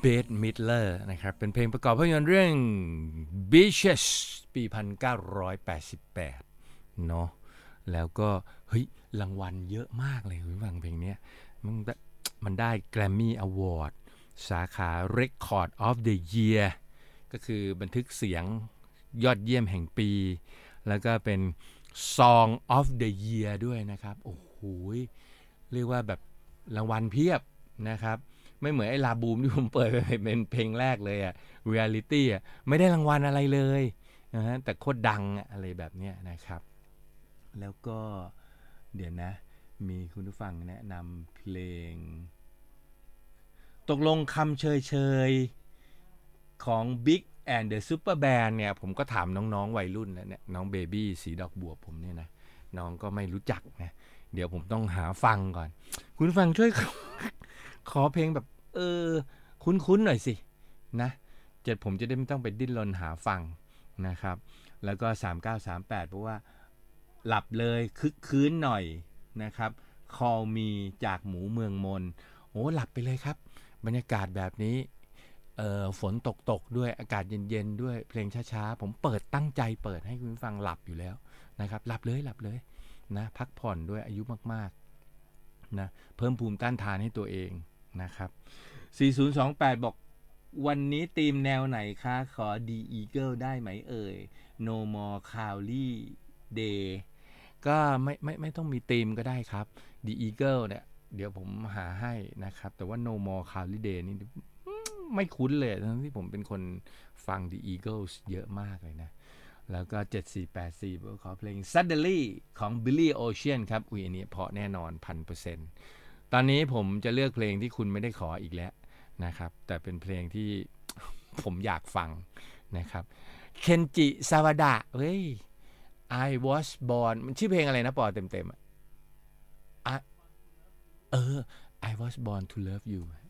เบธ มิดเลอร์นะครับเป็นเพลงประกอบภาพยนตร์เรื่อง Beaches ปี 1988 เนาะแล้วก็เฮ้ยรางวัลเยอะมากเลยคุณฟังเพลงนี้มันได้ Grammy Award สาขา Record of the Year ก็คือบันทึกเสียงยอดเยี่ยมแห่งปีแล้วก็เป็น Song of the Year ด้วยนะครับโอ้โหเรียกว่าแบบรางวัลเพียบนะครับไม่เหมือนไอ้ลาบูมที่ผมเปิดไปเป็นเพลงแรกเลยอะ Reality อะไม่ได้รางวัลอะไรเลยนะฮะแต่โคตรดังอะไรแบบเนี้ยนะครับแล้วก็เดี๋ยวนะมีคุณผู้ฟังแนะนำเพลงตกลงคำเชยของ Big and the Super Band เนี่ยผมก็ถามน้องๆวัยรุ่นแล้วเนี่ยน้องเบบี้สีดอกบัวผมเนี่ยนะน้องก็ไม่รู้จักนะเดี๋ยวผมต้องหาฟังก่อนคุณฟังช่วย ขอเพลงแบบคุ้นๆหน่อยสินะผมจะได้ไม่ต้องไปดิ้นรนหาฟังนะครับแล้วก็3938เพราะว่าหลับเลยคึกคืนหน่อยนะครับ Call Me จากหมูเมืองมนโอ้หลับไปเลยครับบรรยากาศแบบนี้ฝนตกด้วยอากาศเย็นๆด้วยเพลงช้าๆผมตั้งใจเปิดให้คุณฟังหลับอยู่แล้วนะครับหลับเลยนะพักผ่อนด้วยอายุมากๆนะเพิ่มภูมิต้านทานให้ตัวเองนะครับ4028บอกวันนี้ธีมแนวไหนคะขอ The Eagle ได้ไหมเอ่ย No More Cloudy Day ก็ไม่ต้องมีธีมก็ได้ครับ The Eagle เนี่ยเดี๋ยวผมหาให้นะครับแต่ว่า No More Cloudy Day นี่ไม่คุ้นเลยทั้งที่ผมเป็นคนฟัง The Eagles เยอะมากเลยนะแล้วก็7484ขอเพลง Suddenly ของ Billy Ocean ครับอันนี้เพราะแน่นอน 1,000%ตอนนี้ผมจะเลือกเพลงที่คุณไม่ได้ขออีกแล้วนะครับแต่เป็นเพลงที่ ผมอยากฟังนะครับเคนจิซาวดะเฮ้ย I was born มันชื่อเพลงอะไรนะปอเต็มๆI was born to love you